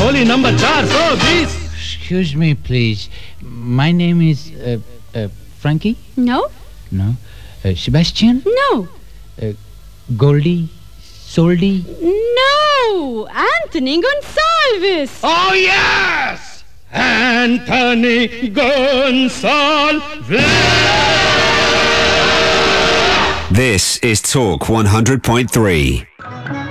Holi number 420. Excuse me, please. My name is Frankie? No. No. Sebastian? No. Goldie? Soldy? No. Anthony Gonsalves. Oh, yes! Anthony Gonsalves! This is Talk 100.3.